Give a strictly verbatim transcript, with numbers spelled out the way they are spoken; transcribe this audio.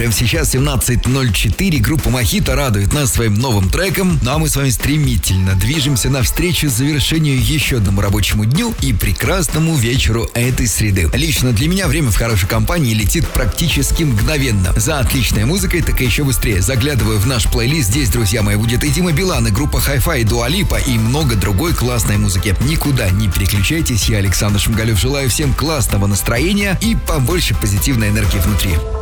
Прямо сейчас семнадцать ноль четыре. Группа Мохито радует нас своим новым треком. Ну а мы с вами стремительно движемся навстречу завершению еще одному рабочему дню и прекрасному вечеру этой среды. Лично для меня время в хорошей компании летит практически мгновенно. За отличной музыкой, так и еще быстрее. Заглядываю в наш плейлист. Здесь, друзья мои, будет и Дима Билан, и группа Hi-Fi, и Дуа Липа, и много другой классной музыки. Никуда не переключайтесь. Я, Александр Шмигалев, желаю всем классного настроения и побольше позитивной энергии внутри.